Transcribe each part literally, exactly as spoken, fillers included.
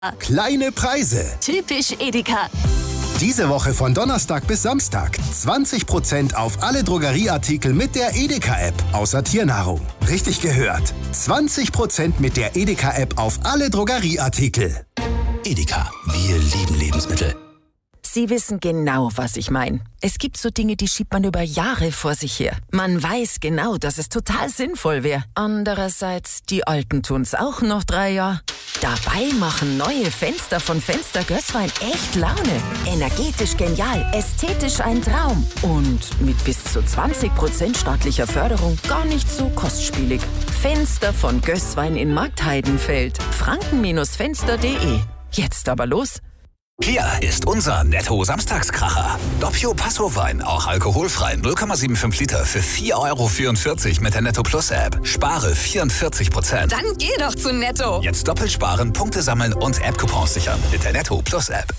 Kleine Preise. Typisch Edeka. Diese Woche von Donnerstag bis Samstag zwanzig Prozent auf alle Drogerieartikel mit der Edeka-App, außer Tiernahrung. Richtig gehört. zwanzig Prozent mit der Edeka-App auf alle Drogerieartikel. Edeka, wir lieben Lebensmittel. Sie wissen genau, was ich meine. Es gibt so Dinge, die schiebt man über Jahre vor sich her. Man weiß genau, dass es total sinnvoll wäre. Andererseits, die Alten tun's auch noch drei Jahre. Dabei machen neue Fenster von Fenster Gößwein echt Laune. Energetisch genial, ästhetisch ein Traum. Und mit bis zu zwanzig Prozent staatlicher Förderung gar nicht so kostspielig. Fenster von Gößwein in Marktheidenfeld. franken-fenster punkt de. Jetzt aber los. Hier ist unser Netto-Samstagskracher. Doppio Passo-Wein, auch alkoholfrei, null Komma fünfundsiebzig Liter für vier Euro vierundvierzig mit der Netto Plus App. Spare vierundvierzig Prozent. Dann geh doch zu Netto. Jetzt doppelt sparen, Punkte sammeln und App-Coupons sichern mit der Netto Plus App.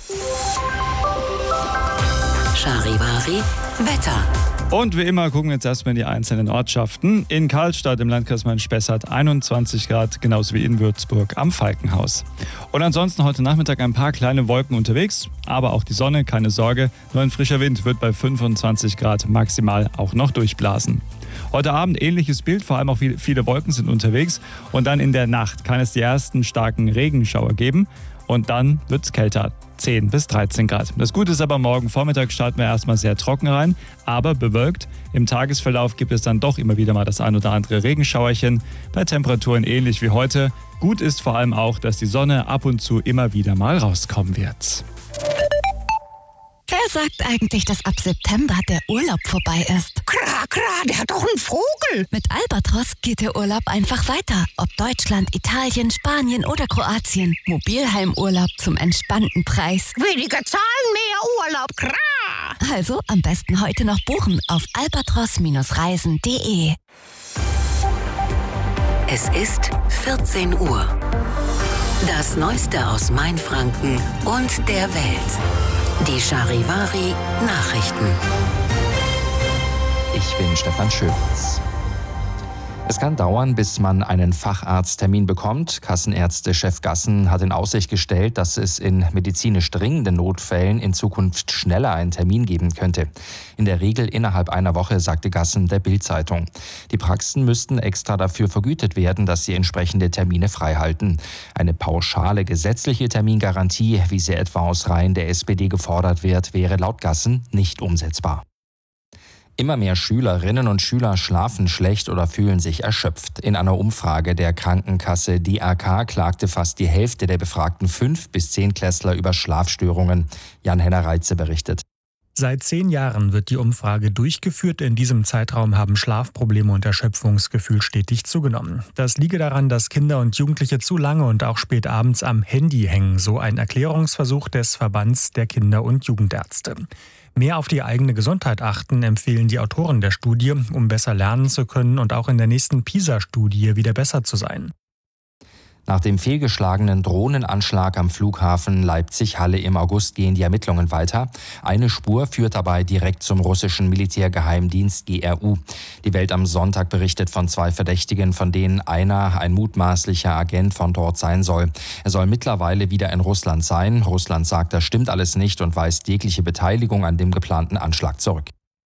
Charivari Wetter. Und wie immer gucken wir jetzt erstmal in die einzelnen Ortschaften. In Karlstadt im Landkreis Main-Spessart einundzwanzig Grad, genauso wie in Würzburg am Falkenhaus. Und ansonsten heute Nachmittag ein paar kleine Wolken unterwegs, aber auch die Sonne, keine Sorge. Nur ein frischer Wind wird bei fünfundzwanzig Grad maximal auch noch durchblasen. Heute Abend ähnliches Bild, vor allem auch viele Wolken sind unterwegs. Und dann in der Nacht kann es die ersten starken Regenschauer geben. Und dann wird es kälter, zehn bis dreizehn Grad. Das Gute ist aber, morgen Vormittag starten wir erstmal sehr trocken rein, aber bewölkt. Im Tagesverlauf gibt es dann doch immer wieder mal das ein oder andere Regenschauerchen, bei Temperaturen ähnlich wie heute. Gut ist vor allem auch, dass die Sonne ab und zu immer wieder mal rauskommen wird. Wer sagt eigentlich, dass ab September der Urlaub vorbei ist? Kra, kra, der hat doch einen Vogel. Mit Albatros geht der Urlaub einfach weiter. Ob Deutschland, Italien, Spanien oder Kroatien. Mobilheimurlaub zum entspannten Preis. Weniger Zahlen, mehr Urlaub, kra. Also am besten heute noch buchen auf albatros reisen punkt de. Es ist vierzehn Uhr. Das Neueste aus Mainfranken und der Welt. Die Charivari Nachrichten. Ich bin Stefan Schöpitz. Es kann dauern, bis man einen Facharzttermin bekommt. Kassenärztechef Gassen hat in Aussicht gestellt, dass es in medizinisch dringenden Notfällen in Zukunft schneller einen Termin geben könnte. In der Regel innerhalb einer Woche, sagte Gassen der Bild-Zeitung. Die Praxen müssten extra dafür vergütet werden, dass sie entsprechende Termine freihalten. Eine pauschale gesetzliche Termingarantie, wie sie etwa aus Reihen der S P D gefordert wird, wäre laut Gassen nicht umsetzbar. Immer mehr Schülerinnen und Schüler schlafen schlecht oder fühlen sich erschöpft. In einer Umfrage der Krankenkasse D A K klagte fast die Hälfte der befragten fünf- bis zehn-Klässler über Schlafstörungen. Jan-Henner Reitze berichtet. Seit zehn Jahren wird die Umfrage durchgeführt. In diesem Zeitraum haben Schlafprobleme und Erschöpfungsgefühl stetig zugenommen. Das liege daran, dass Kinder und Jugendliche zu lange und auch spät abends am Handy hängen, so ein Erklärungsversuch des Verbands der Kinder- und Jugendärzte. Mehr auf die eigene Gesundheit achten, empfehlen die Autoren der Studie, um besser lernen zu können und auch in der nächsten PISA-Studie wieder besser zu sein. Nach dem fehlgeschlagenen Drohnenanschlag am Flughafen Leipzig-Halle im August gehen die Ermittlungen weiter. Eine Spur führt dabei direkt zum russischen Militärgeheimdienst G R U. Die Welt am Sonntag berichtet von zwei Verdächtigen, von denen einer ein mutmaßlicher Agent von dort sein soll. Er soll mittlerweile wieder in Russland sein. Russland sagt, das stimmt alles nicht und weist jegliche Beteiligung an dem geplanten Anschlag zurück.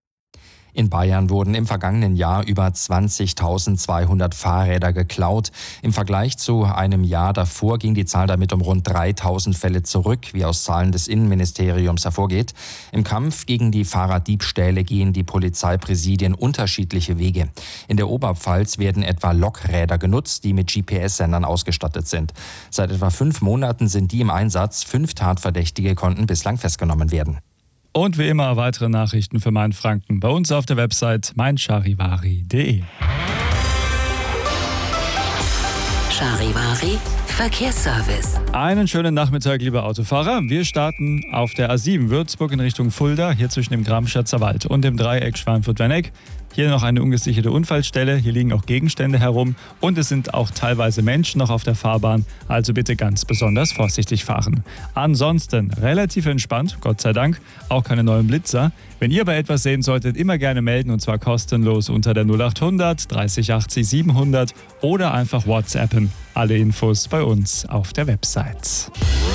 In Bayern wurden im vergangenen Jahr über zwanzigtausendzweihundert Fahrräder geklaut. Im Vergleich zu einem Jahr davor ging die Zahl damit um rund dreitausend Fälle zurück, wie aus Zahlen des Innenministeriums hervorgeht. Im Kampf gegen die Fahrraddiebstähle gehen die Polizeipräsidien unterschiedliche Wege. In der Oberpfalz werden etwa Lokräder genutzt, die mit G P S-Sendern ausgestattet sind. Seit etwa fünf Monaten sind die im Einsatz. Fünf Tatverdächtige konnten bislang festgenommen werden. Und wie immer weitere Nachrichten für Mainfranken bei uns auf der Website mein charivari punkt de. Charivari Verkehrsservice. Einen schönen Nachmittag, liebe Autofahrer. Wir starten auf der A sieben Würzburg in Richtung Fulda, hier zwischen dem Gramschatzer Wald und dem Dreieck Schweinfurt-Werneck. Hier noch eine ungesicherte Unfallstelle, hier liegen auch Gegenstände herum und es sind auch teilweise Menschen noch auf der Fahrbahn, also bitte ganz besonders vorsichtig fahren. Ansonsten relativ entspannt, Gott sei Dank, auch keine neuen Blitzer. Wenn ihr aber etwas sehen solltet, immer gerne melden und zwar kostenlos unter der null acht hundert dreißig achtzig siebenhundert oder einfach WhatsAppen. Alle Infos bei uns auf der Website.